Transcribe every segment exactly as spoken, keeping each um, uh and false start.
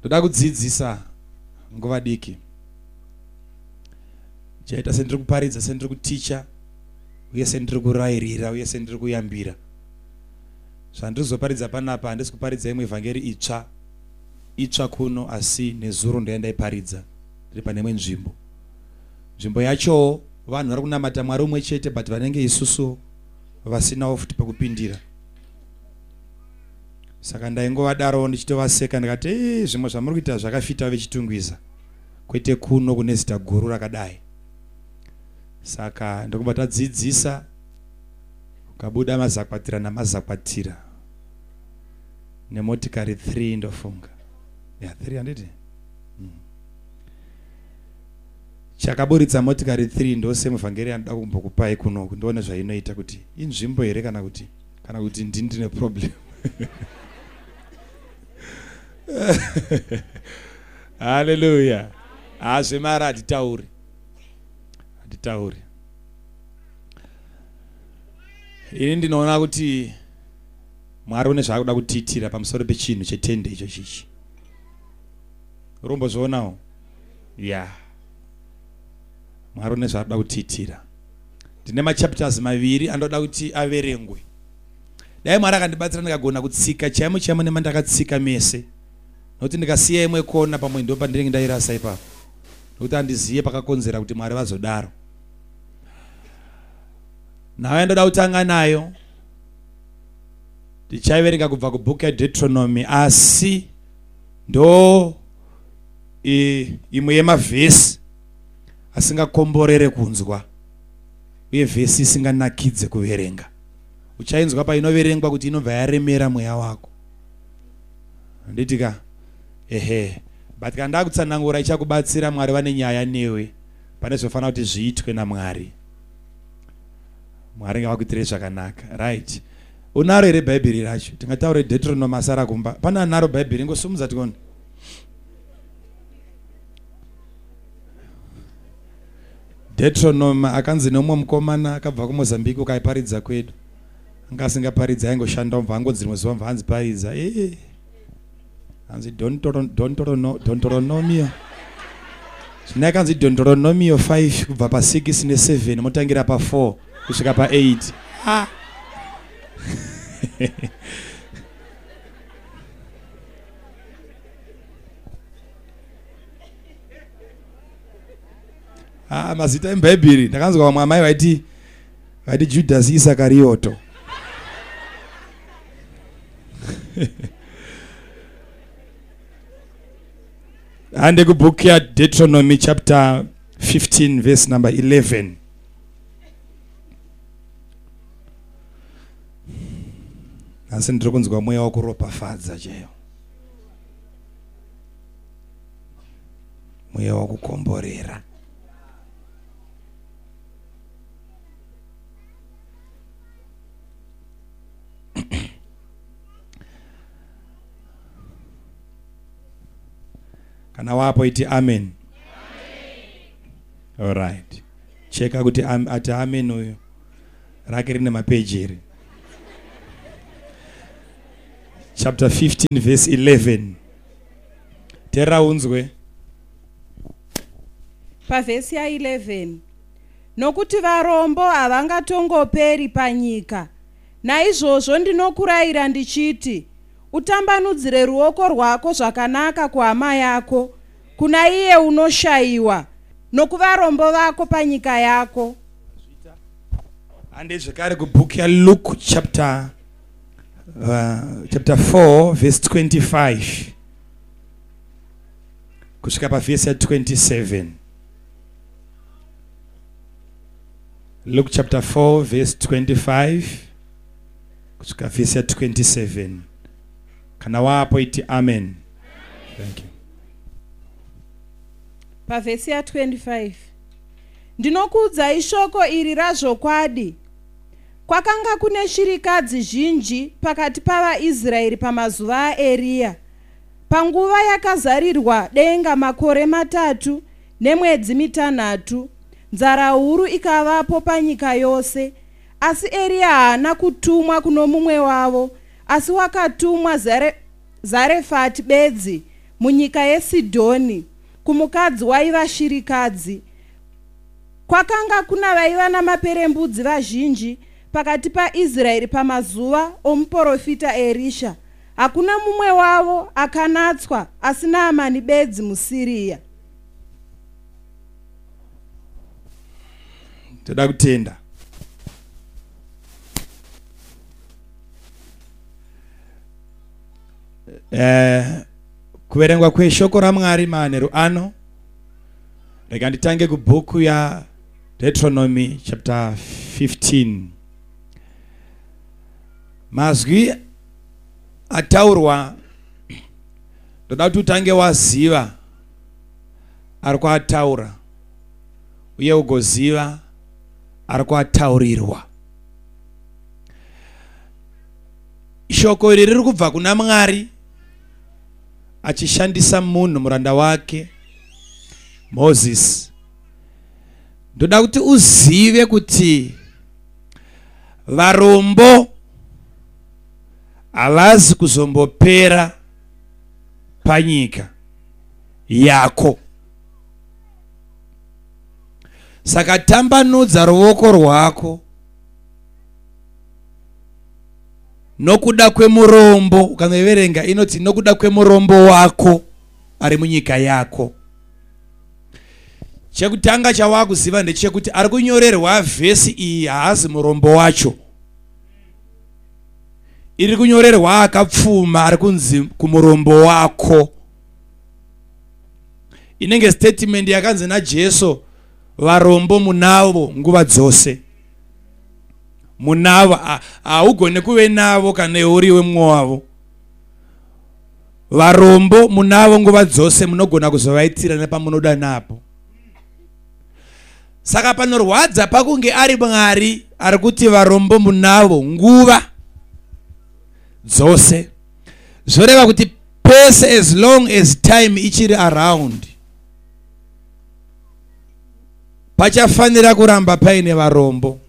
ndoda kudzidzisa nguva diki. Chaita sendiri kuparidza, sendiri kuticha, uye sendiri kurairira, uye sendiri kuyambira. Zvandiri kuzoparidza panapa handisi kuparidza imwe evhangeri itsva. Itsva kuno asi nezuro ndoyandaiparidza. Ndiri pane imwe nzvimbo. Nzvimbo yacho vanhu vari kunamata Mwari umwe chete, but vanenge isusu vasinawo futi pekupindira. Saka ndaingovadaro ndichitovaseka ndikati, "Eh, zvimwe zvamuri kuita zvakafita vechitungwiza. Kwete kuno kune zita guru rakadai." Saka ndokubva tadzidzisa, ukabuda mazakwatira namazakwatira nemotikari three ndofunga. Ya three hundred. Hmm. Chakaburitsa motikari three ndose muvhangeri anoda kumbokupai kuno ndione zvainoita kuti inzvimbo here kana kuti kana kuti ndini ndine problem. Hallelujah. Azvemara hatitauri. Hatitauri. Ini ndinoona kuti Mwari une zvaakuda kutiitira pamusoro pechinhu chetende icho chichi. Urombo zvoonawo? Yeah. Mwari une zvaakuda kutiitira. Ndine machapters maviri anoda kuti averengwe. Dai Mwari akandibatsira ndikagona kutsika chaimo chaimo nemandakatsika mese. Nokuti ndikasiya imwe kona pamwe ndo pandinenge ndairasa ipapo. Nokuti handiziye pakakonzera kuti Mwari vazodaro. Nawe ndoda kutanga nayo. Tichaiverenga kubva kubhuku yaDeuteronomy asi ndo imwe yemavhesi asingakomborere kunzwa uye vhesi isinganakidze kuverenga. Uchainzwa painoverengwa kuti inobva yaremera mweya wako. Nditika ehe, but kana ndakutsanangura ichakubatsira. Mwari vane nyaya newe, pane zvofanira kuti zviitwe naMwari. Mwari ngavakuitire zvakanaka. Right. Unaro here Bhaibheri racho? Tingataure Deuteronomy asara kumba. Pana anaro Bhaibheri, ngosumudza tikone. Deuteronomy akanzi nomwe mukomana akabva kuMozambique ukaiparidza kwedu. Anga asingaparidza aingoshanda mva angonzi rimwe zuva mva hanzi paridza. Eh. Hanzi Deuteronomy. Zvina kanzi Deuteronomy five kubva pa six ne seven motangira pa four kusvika pa eight. Ah. Ah, mazita eBhayibheri ndakanzwa vamwe amai vaiti vaiti Judas Iskarioto. Ande kubhuku ya Deuteronomy chapter fifteen verse number eleven. Asi ndiri kunzwa mweya wakuropafadza chaiwo. Mweya wakukomborera. Kana wapo iti amen. All right. Cheka kuti am, ati amen uyo. Rake rine mapeji ere. Chapter fifteen verse eleven. Tera unzwe. Pavhesi ya eleven. Nokuti varombo havangatongoperi panyika. Naizvozvo ndinokurayira ndichiti, utambanudzire ruoko rwako zvakanaka kuhama yako, kuna iye unoshayiwa, nokuvarombo vako panyika yako. Ande zvekare kubhuku ya Luke chapter uh, chapter four verse twenty-five kusvika pa verse ya twenty-seven. Luke chapter four verse twenty-five kusvika verse ya twenty-seven. Kana wapo iti amen. Thank you. Pavhesi ya twenty-five. Ndinokuudzai shoko iri razvokwadi. Kwakanga kune shirikadzi zhinji pakati pavaIsraeri pamazuva aEria. Panguva yakazarirwa denga makore matatu nemwedzi mitanhatu, nzara huru ikavapo panyika yose. Asi Eria haana kutumwa kuno mumwe wavo, asi wakatumwa Zare, Zarefati bedzi munyika yeSidhoni kumukadzi waiva shirikadzi. Kwakanga kuna vaiva namaperembudzi vazhinji pakati paIsraeri pamazuva omuprofita Erisha. Hakuna mumwe wavo akanatswa asi Naamani bedzi muSiria. Toda kutenda. Eh, kuverengwa kweshoko raMwari manheru ano. Rega nditange kubhuku ya Deuteronomy chapter fifteen. Mazwi ataurwa ndoda kuti utange waziva ari kuataura uye ugoziva ari kuataurirwa. Shoko iri riri kubva kuna Mwari achishandisa munhu muranda wake Moses. Ndoda kuti uzive kuti varombo havazi kuzombopera panyika yako. Saka tambanudza ruoko rwako nokuda kwemurombo. Ukaverenga inoti nokuda kwemurombo wako ari munyika yako. Chekutanga chawakuziva ndechekuti ari kunyorerwa vhesi iyi haazi murombo wacho. Iri kunyorerwa akapfuma ari kunzi kumurombo wako. Inenge statement yakanzi naJesu varombo munavo nguva dzose. Munavo haugone kuve navo kana uriwe mumwe wavo. Varombo munavo nguva dzose, munogona kuzovaitira nepamunoda napo. Saka panorwadza pakunge ari Mwari ari kuti varombo munavo nguva dzose. Zvoreva kuti pese as long as time ichiri around pachafanira kuramba paine varombo.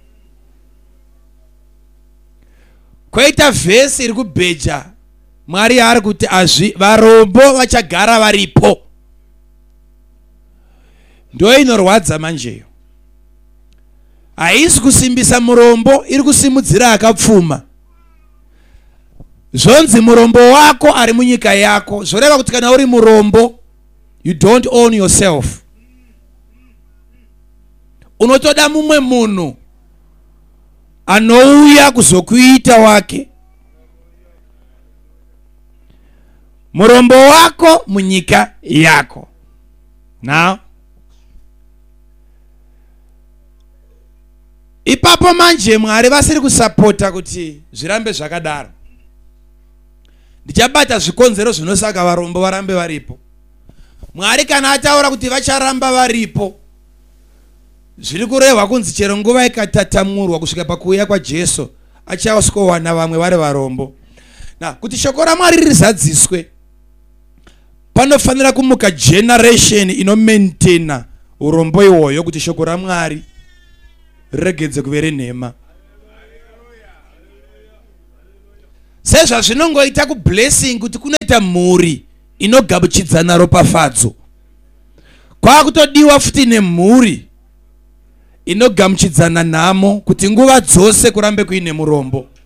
Koita vhesi iri kubheja Mwari ari kuti azvi varombo vachagara varipo. Ndo inorwadza manjeyo. Haisi kusimbisa murombo, iri kusimudzira akapfuma. Zvonzi murombo wako ari munyika yako. Zvoreva kuti kana uri murombo, you don't own yourself. Unotoda mumwe munhu anouya kuzokuita wake. Murombo wako munyika yako. Now, ipapo manje Mwari vasiri kusapota kuti zvirambe zvakadaro. Ndichabata zvikonzero zvinosaka varombo varambe varipo. Mwari kana ataura kuti vacharamba varipo, zviri kurehwa kunzi chero nguva ikatatamurwa kusvika pakuuya kwaJesu achasikowana vamwe vari varombo. Na kuti shoko raMwari rizadziswe, panofanira kumuka generation ino maintaina urombo iwoyo kuti shoko raMwari regedze kuvere nhema. Sezva zvinongoita kublessing kuti kunoita mhuri inogamuchidzana ropafadzo, kwakutodiwa futi nemhuri inogamuchidzana nhamo kuti nguva dzose kurambe kuine murombo.